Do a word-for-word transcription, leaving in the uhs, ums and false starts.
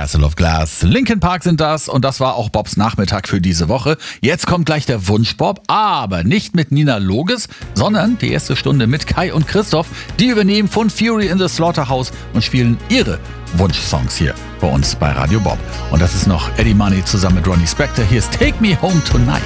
Castle of Glass. Linkin Park sind das und das war auch Bobs Nachmittag für diese Woche. Jetzt kommt gleich der Wunsch-Bob, aber nicht mit Nina Loges, sondern die erste Stunde mit Kai und Christoph. Die übernehmen von Fury in the Slaughterhouse und spielen ihre Wunschsongs hier bei uns bei Radio Bob. Und das ist noch Eddie Money zusammen mit Ronnie Spector. Hier ist Take Me Home Tonight.